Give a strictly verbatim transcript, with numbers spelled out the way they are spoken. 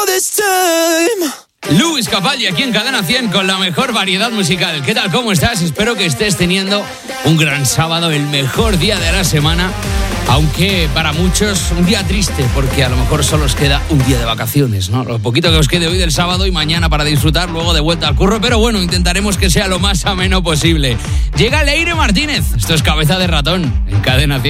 Luis Capaldi aquí en Cadena cien con la mejor variedad musical. ¿Qué tal? ¿Cómo estás? Espero que estés teniendo un gran sábado, el mejor día de la semana. Aunque para muchos un día triste, porque a lo mejor solo os queda un día de vacaciones, ¿no? Lo poquito que os quede hoy del sábado y mañana para disfrutar, luego de vuelta al curro. Pero bueno, intentaremos que sea lo más ameno posible. Llega Leire Martínez. Esto es Cabeza de Ratón en Cadena cien.